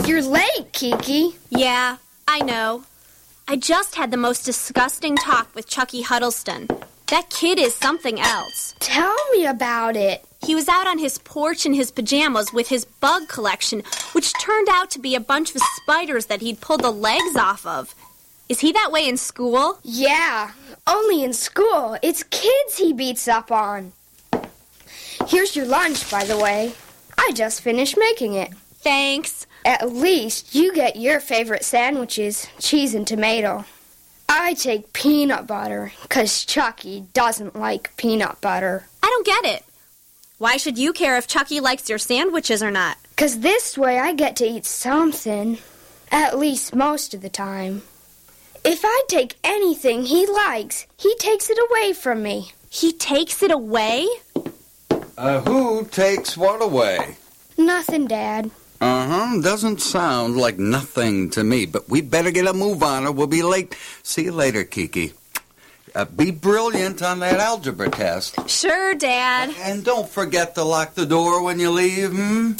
You're late, Kiki. Yeah, I know. I just had the most disgusting talk with Chucky Huddleston. That kid is something else. Tell me about it. He was out on his porch in his pajamas with his bug collection, which turned out to be a bunch of spiders that he'd pulled the legs off of. Is he that way in school? Yeah, only in school. It's kids he beats up on. Here's your lunch, by the way. I just finished making it. Thanks. At least you get your favorite sandwiches, cheese and tomato. I take peanut butter, 'cause Chucky doesn't like peanut butter. I don't get it. Why should you care if Chucky likes your sandwiches or not? 'Cause this way I get to eat something, at least most of the time. If I take anything he likes, he takes it away from me. He takes it away? Who takes what away? Nothing, Dad. Doesn't sound like nothing to me, but we'd better get a move on or we'll be late. See you later, Kiki. Be brilliant on that algebra test. Sure, Dad. And don't forget to lock the door when you leave,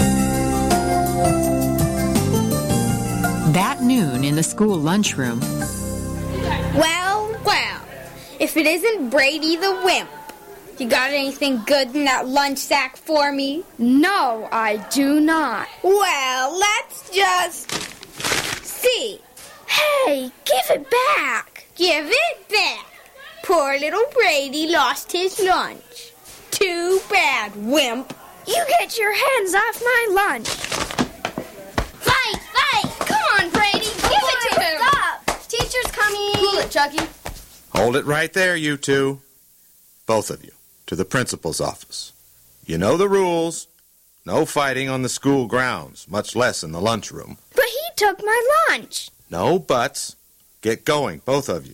That noon in the school lunchroom. Well, if it isn't Brady the Wimp. You got anything good in that lunch sack for me? No, I do not. Well, let's just see. Hey, give it back. Give it back. Poor little Brady lost his lunch. Too bad, Wimp. You get your hands off my lunch. Fight! Come on, Brady. Give it to him. Stop. Teacher's coming. Cool it, Chucky. Hold it right there, you two. Both of you. To the principal's office. You know the rules. No fighting on the school grounds, much less in the lunchroom. But he took my lunch. No buts. Get going, both of you.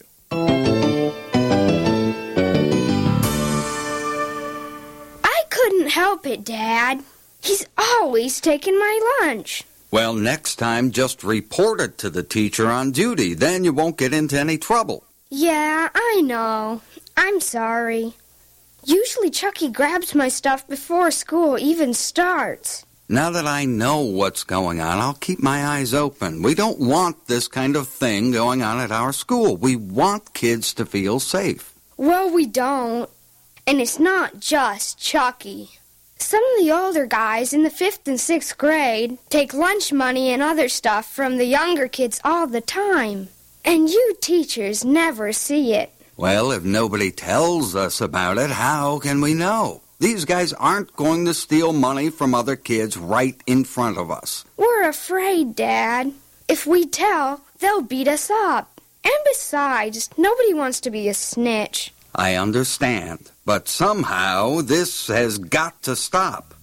I couldn't help it, Dad. He's always taking my lunch. Well, next time, just report it to the teacher on duty. Then you won't get into any trouble. Yeah, I know. I'm sorry. Usually Chucky grabs my stuff before school even starts. Now that I know what's going on, I'll keep my eyes open. We don't want this kind of thing going on at our school. We want kids to feel safe. Well, we don't. And it's not just Chucky. Some of the older guys in the 5th and 6th grade take lunch money and other stuff from the younger kids all the time. And you teachers never see it. Well, if nobody tells us about it, how can we know? These guys aren't going to steal money from other kids right in front of us. We're afraid, Dad. If we tell, they'll beat us up. And besides, nobody wants to be a snitch. I understand, but somehow this has got to stop.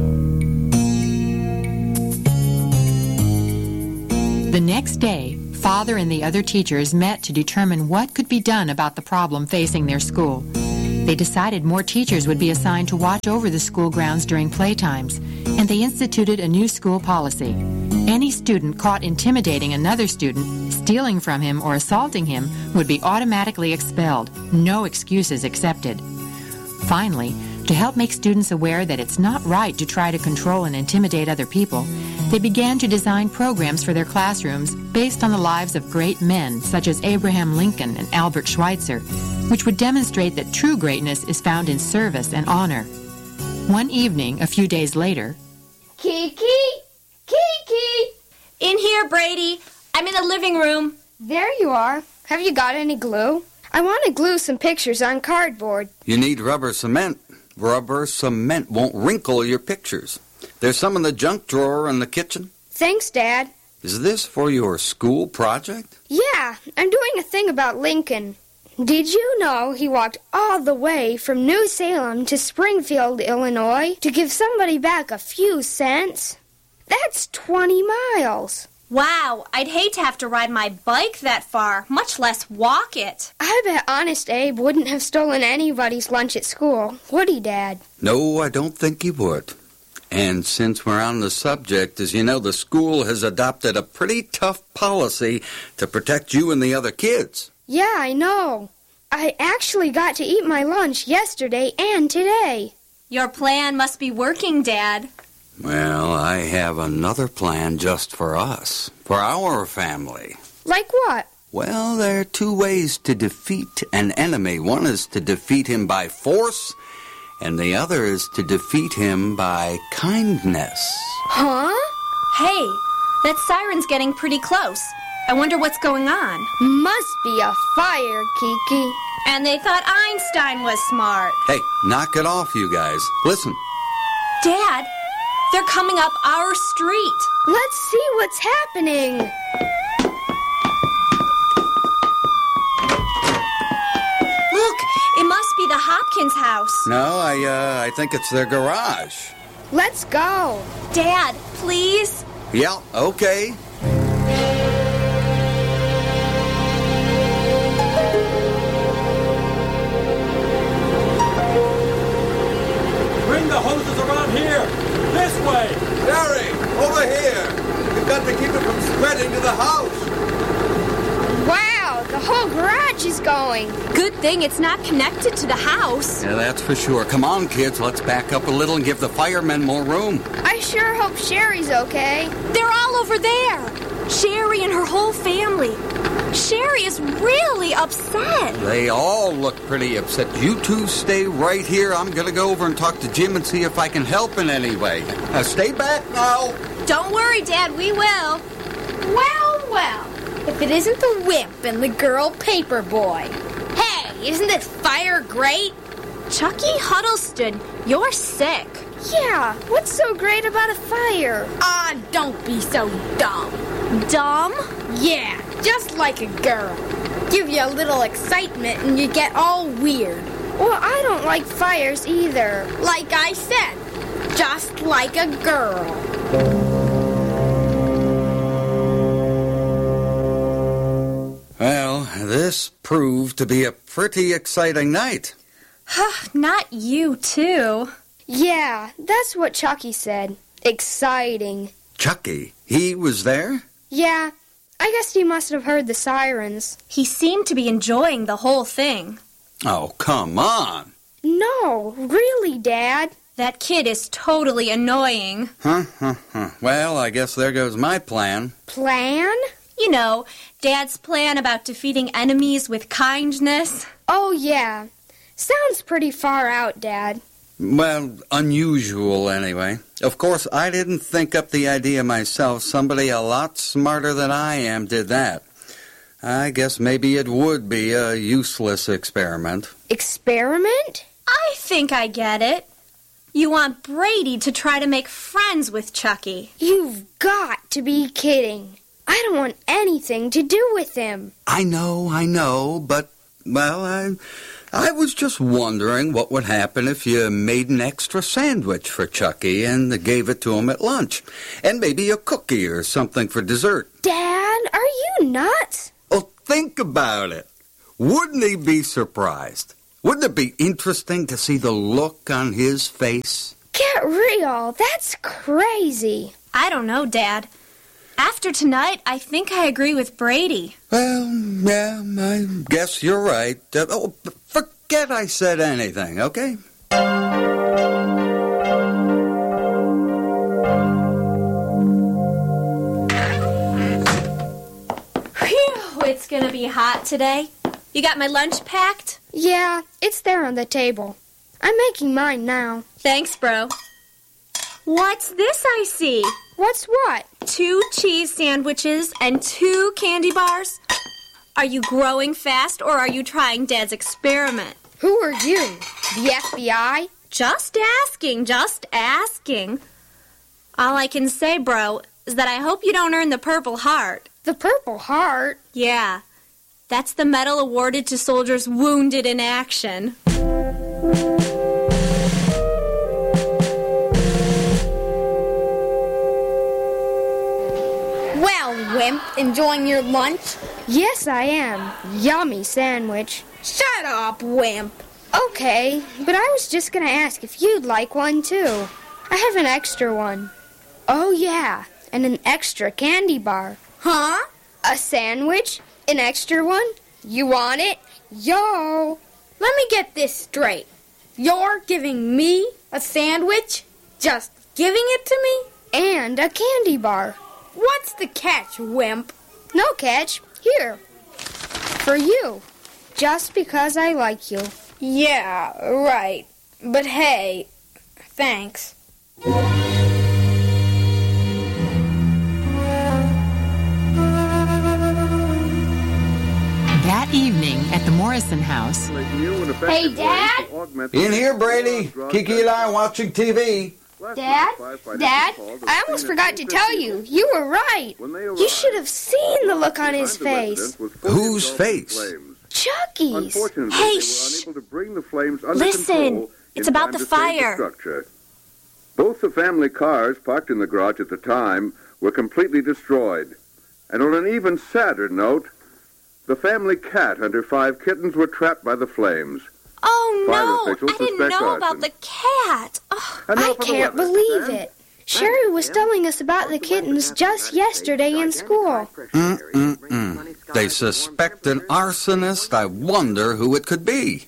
The next day, Father and the other teachers met to determine what could be done about the problem facing their school. They decided more teachers would be assigned to watch over the school grounds during playtimes, and they instituted a new school policy. Any student caught intimidating another student, stealing from him, or assaulting him would be automatically expelled, no excuses accepted. Finally, to help make students aware that it's not right to try to control and intimidate other people, they began to design programs for their classrooms based on the lives of great men such as Abraham Lincoln and Albert Schweitzer, which would demonstrate that true greatness is found in service and honor. One evening, a few days later, Kiki! Kiki! In here, Brady. I'm in the living room. There you are. Have you got any glue? I want to glue some pictures on cardboard. You need rubber cement. Rubber cement won't wrinkle your pictures. There's some in the junk drawer in the kitchen. Thanks, Dad. Is this for your school project? Yeah, I'm doing a thing about Lincoln. Did you know he walked all the way from New Salem to Springfield, Illinois, to give somebody back a few cents? That's 20 miles. Wow, I'd hate to have to ride my bike that far, much less walk it. I bet Honest Abe wouldn't have stolen anybody's lunch at school, would he, Dad? No, I don't think he would. And since we're on the subject, as you know, the school has adopted a pretty tough policy to protect you and the other kids. Yeah, I know. I actually got to eat my lunch yesterday and today. Your plan must be working, Dad. Well, I have another plan just for us, for our family. Like what? Well, there are two ways to defeat an enemy. One is to defeat him by force, and the other is to defeat him by kindness. Huh? Hey, that siren's getting pretty close. I wonder what's going on. Must be a fire, Kiki. And they thought Einstein was smart. Hey, knock it off, you guys. Listen. Dad, they're coming up our street. Let's see what's happening. Look, it must be the Hopkins house. No, I think it's their garage. Let's go. Dad, please? Yeah, okay. Bring the hoses around here! This way! Jerry, over here! You've got to keep it from spreading to the house! Wow, the whole garage is going. Good thing it's not connected to the house. Yeah, that's for sure. Come on, kids, let's back up a little and give the firemen more room. I sure hope Sherry's okay. They're all over there. Sherry and her whole family. Sherry is really upset. They all look pretty upset. You two stay right here. I'm going to go over and talk to Jim and see if I can help in any way. Stay back now. Don't worry, Dad, we will. Well, well. If it isn't the wimp and the girl paperboy. Hey, isn't this fire great? Chucky Huddleston, you're sick. Yeah, what's so great about a fire? Ah, don't be so dumb. Dumb? Yeah, just like a girl. Give you a little excitement and you get all weird. Well, I don't like fires either. Like I said, just like a girl. Well, this proved to be a pretty exciting night. Not you, too. Yeah, that's what Chucky said. Exciting. Chucky, he was there? Yeah, I guess he must have heard the sirens. He seemed to be enjoying the whole thing. Oh, come on. No, really, Dad. That kid is totally annoying. Well, I guess there goes my plan. Plan? You know, Dad's plan about defeating enemies with kindness. Oh, yeah. Sounds pretty far out, Dad. Well, unusual anyway. Of course, I didn't think up the idea myself. Somebody a lot smarter than I am did that. I guess maybe it would be a useless experiment. Experiment? I think I get it. You want Brady to try to make friends with Chucky. You've got to be kidding. I don't want anything to do with him. I know, but, well, I was just wondering what would happen if you made an extra sandwich for Chucky and gave it to him at lunch. And maybe a cookie or something for dessert. Dad, are you nuts? Oh, think about it. Wouldn't he be surprised? Wouldn't it be interesting to see the look on his face? Get real. That's crazy. I don't know, Dad. After tonight, I think I agree with Brady. Well, yeah, I guess you're right. Forget I said anything, okay? Phew, it's gonna be hot today. You got my lunch packed? Yeah, it's there on the table. I'm making mine now. Thanks, bro. What's this I see? What's what? 2 cheese sandwiches and 2 candy bars. Are you growing fast or are you trying Dad's experiment? Who are you? The FBI? Just asking. All I can say, bro, is that I hope you don't earn the Purple Heart. The Purple Heart? Yeah, that's the medal awarded to soldiers wounded in action. Well, Wimp, enjoying your lunch? Yes, I am. Yummy sandwich. Shut up, Wimp. Okay, but I was just gonna ask if you'd like one, too. I have an extra one. Oh, yeah, and an extra candy bar. Huh? A sandwich? An extra one? You want it? Yo! Let me get this straight. You're giving me a sandwich just Giving it to me? And a candy bar. What's the catch, wimp? No catch. Here. For you. Just because I like you. Yeah, right. But hey, thanks. That evening at the Morrison house. Hey, Dad? In here, Brady. Kiki and I are watching TV. Dad? Dad? I almost forgot to tell you. You were right. You should have seen the look on his face. Whose face? Chucky's. Hey, shh. Listen, it's about the fire. Both the family cars parked in the garage at the time were completely destroyed. And on an even sadder note, the family cat and her 5 kittens were trapped by the flames. Oh, Fire no. officials I didn't suspect know arson. about the cat. Oh. And now I for the can't weather. believe Sam? it. Sherry was telling us about the kittens just yesterday in school. They suspect an arsonist. I wonder who it could be.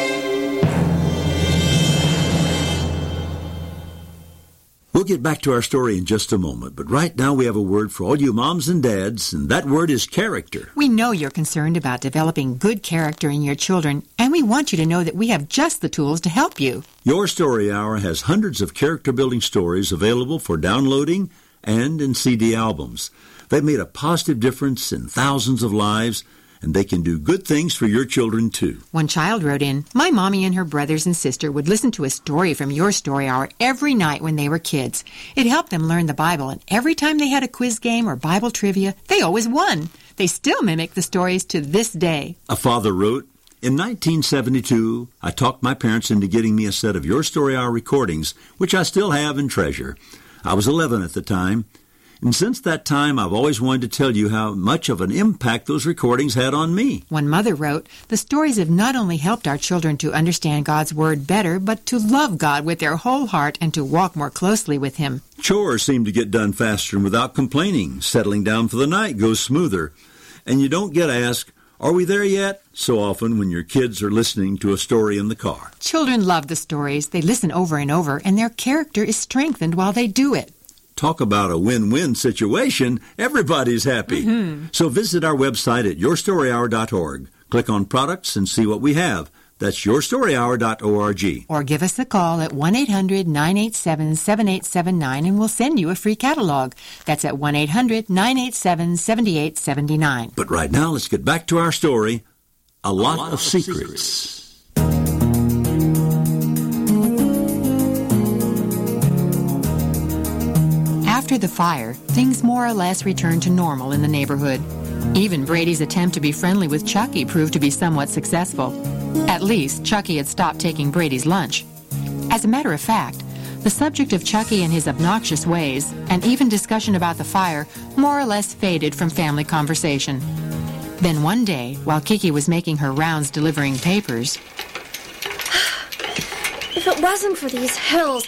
We'll get back to our story in just a moment, but right now we have a word for all you moms and dads, and that word is character. We know you're concerned about developing good character in your children, and we want you to know that we have just the tools to help you. Your Story Hour has hundreds of character-building stories available for downloading and in CD albums. They've made a positive difference in thousands of lives, and they can do good things for your children, too. One child wrote in, "My mommy and her brothers and sister would listen to a story from Your Story Hour every night when they were kids. It helped them learn the Bible, and every time they had a quiz game or Bible trivia, they always won. They still mimic the stories to this day." A father wrote, "In 1972, I talked my parents into getting me a set of Your Story Hour recordings, which I still have and treasure. I was 11 at the time. And since that time, I've always wanted to tell you how much of an impact those recordings had on me." One mother wrote, "The stories have not only helped our children to understand God's Word better, but to love God with their whole heart and to walk more closely with Him." Chores seem to get done faster and without complaining. Settling down for the night goes smoother. And you don't get asked, "Are we there yet?" so often when your kids are listening to a story in the car. Children love the stories. They listen over and over, and their character is strengthened while they do it. Talk about a win-win situation. Everybody's happy. So visit our website at yourstoryhour.org. Click on products and see what we have. That's yourstoryhour.org. Or give us a call at 1-800-987-7879 and we'll send you a free catalog. That's at 1-800-987-7879. But right now, let's get back to our story, A Lot of Secrets. After the fire, things more or less returned to normal in the neighborhood. Even Brady's attempt to be friendly with Chucky proved to be somewhat successful. At least, Chucky had stopped taking Brady's lunch. As a matter of fact, the subject of Chucky and his obnoxious ways, and even discussion about the fire, more or less faded from family conversation. Then one day, while Kiki was making her rounds delivering papers... If it wasn't for these hills,